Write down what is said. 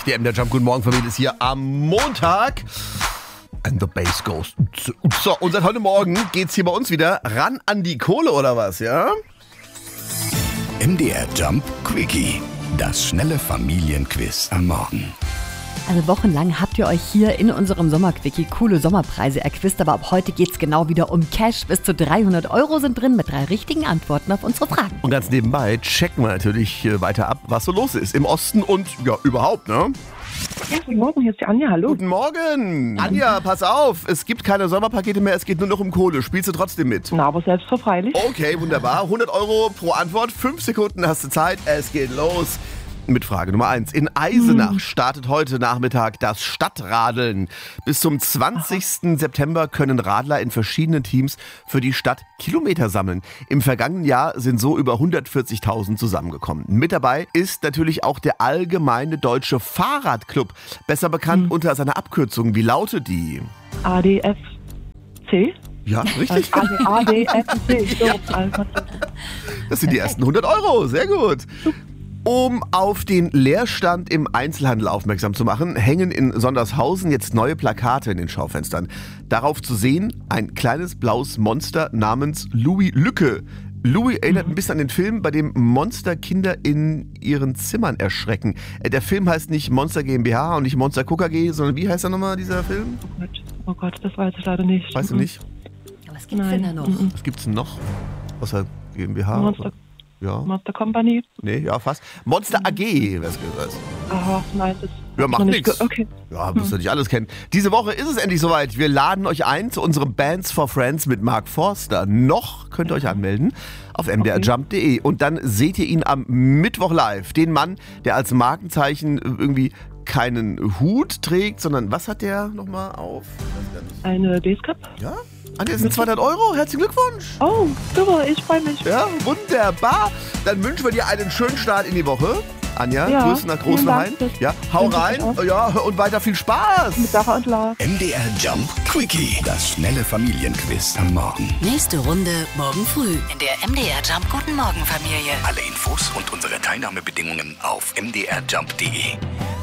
Der MDR Jump, guten Morgen Familie, ist hier am Montag. And the bass goes. So, und seit heute Morgen geht's hier bei uns wieder ran an die Kohle oder was, ja? MDR Jump Quickie. Das schnelle Familienquiz am Morgen. Also wochenlang habt ihr euch hier in unserem Sommerquickie coole Sommerpreise erquizt, aber ab heute geht's genau wieder um Cash. Bis zu 300 € sind drin mit 3 richtigen Antworten auf unsere Fragen. Und ganz nebenbei checken wir natürlich weiter ab, was so los ist im Osten und ja, überhaupt, ne? Ja, guten Morgen, hier ist die Anja, hallo. Guten Morgen! Anja, pass auf, es gibt keine Sommerpakete mehr, es geht nur noch um Kohle. Spielst du trotzdem mit? Na, aber selbstverfreilich. Okay, wunderbar. 100 € pro Antwort, 5 Sekunden hast du Zeit, es geht los. Mit Frage Nummer 1. In Eisenach startet heute Nachmittag das Stadtradeln. Bis zum 20. September können Radler in verschiedenen Teams für die Stadt Kilometer sammeln. Im vergangenen Jahr sind so über 140.000 zusammengekommen. Mit dabei ist natürlich auch der Allgemeine Deutsche Fahrradclub, besser bekannt unter seiner Abkürzung. Wie lautet die? ADFC? Ja, richtig. ADFC. So, Das sind die ersten 100 €. Sehr gut. Um auf den Leerstand im Einzelhandel aufmerksam zu machen, hängen in Sondershausen jetzt neue Plakate in den Schaufenstern. Darauf zu sehen ein kleines blaues Monster namens Louis Lücke. Louis erinnert ein bisschen an den Film, bei dem Monsterkinder in ihren Zimmern erschrecken. Der Film heißt nicht Monster GmbH und nicht Monster KKG, sondern wie heißt er nochmal, dieser Film? Oh Gott, das weiß ich leider nicht. Weißt du nicht? Aber was gibt's denn da noch? Was gibt's denn noch? Außer GmbH? Monster, Ja. Monster Company. Nee, ja, fast. Monster AG, wer es gehört. Aha, nein, das Ja, macht noch nicht nichts. Okay. Ja, müsst ihr nicht alles kennen. Diese Woche ist es endlich soweit. Wir laden euch ein zu unserem Bands for Friends mit Mark Forster. Noch könnt ihr euch anmelden auf mdrjump.de. Und dann seht ihr ihn am Mittwoch live. Den Mann, der als Markenzeichen irgendwie keinen Hut trägt, sondern was hat der nochmal auf? Eine Basecap? Ja? Anja, das sind 200 €. Herzlichen Glückwunsch. Oh, super, ich freue mich. Ja, wunderbar. Dann wünschen wir dir einen schönen Start in die Woche. Anja, Ja, Grüße nach Großenhain. vielen Dank. Ja, hau Wünsche ich rein. auch. Ja, und weiter viel Spaß. Mit Sarah und Lars. MDR Jump Quickie. Das schnelle Familienquiz am Morgen. Nächste Runde morgen früh in der MDR Jump Guten Morgen Familie. Alle Infos und unsere Teilnahmebedingungen auf mdrjump.de.